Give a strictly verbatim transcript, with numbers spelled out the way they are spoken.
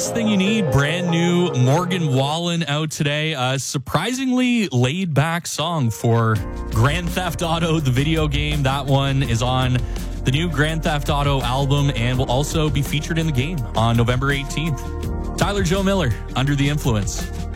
Thing you need, brand new Morgan Wallen out today. A surprisingly laid back song for Grand Theft Auto, the video game. That one is on the new Grand Theft Auto album and will also be featured in the game on November eighteenth. Tyler Joe Miller, Under the Influence.